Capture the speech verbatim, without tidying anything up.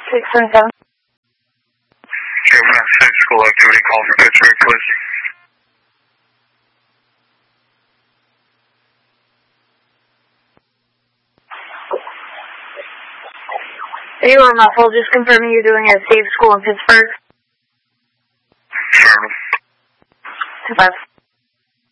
six seven seven. Sure, Safe School activity call for Pittsburgh, please. You are muffled. Just confirming you're doing a safe school in Pittsburgh. Affirmative. Two five.